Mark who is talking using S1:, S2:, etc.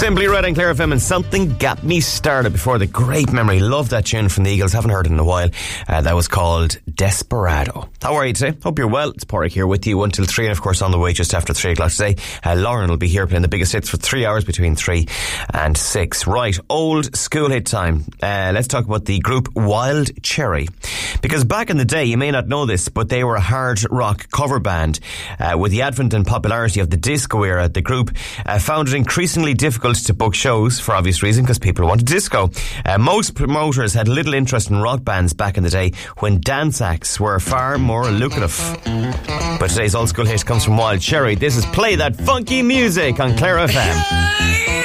S1: Simply Red and Claire FM, and Something Got Me Started before the great memory. Love that tune from the Eagles. Haven't heard it in a while. That was called Desperado. How are you today? Hope you're well. It's Porrick here with you 1 till 3, and of course on the way just after 3 o'clock today. Lauren will be here playing the biggest hits for 3 hours between 3 and 6. Right, old school hit time. Let's talk about the group Wild Cherry. Because back in the day, you may not know this, but they were a hard rock cover band. With the advent and popularity of the disco era, the group found it increasingly difficult to book shows, for obvious reason, because people wanted disco. Most promoters had little interest in rock bands back in the day, when dance acts were far more lucrative. But today's old school hit comes from Wild Cherry. This is Play That Funky Music on Claire FM.